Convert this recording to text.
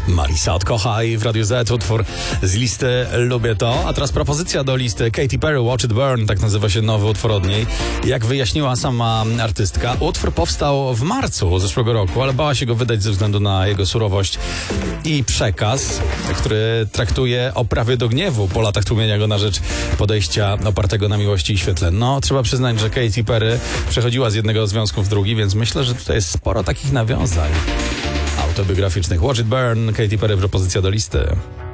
Marisa od Kochaj w Radiu Z, utwór z listy Lubię To. A teraz propozycja do listy Katy Perry, Watch It Burn, tak nazywa się nowy utwór od niej. Jak wyjaśniła sama artystka, utwór powstał w marcu zeszłego roku, ale bała się go wydać ze względu na jego surowość i przekaz, który traktuje o prawie do gniewu po latach tłumienia go na rzecz podejścia opartego na miłości i świetle. No, trzeba przyznać, że Katy Perry przechodziła z jednego związku w drugi, więc myślę, że tutaj jest sporo takich nawiązań autobiograficznych. Watch It Burn, Katy Perry, propozycja do listy.